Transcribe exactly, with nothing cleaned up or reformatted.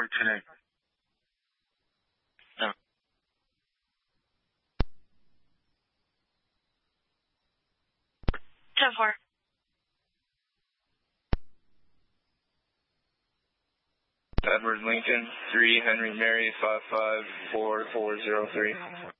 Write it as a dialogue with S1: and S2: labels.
S1: for today.
S2: No.
S3: ten four.
S4: Edward Lincoln, three Henry Mary, five five four four zero three.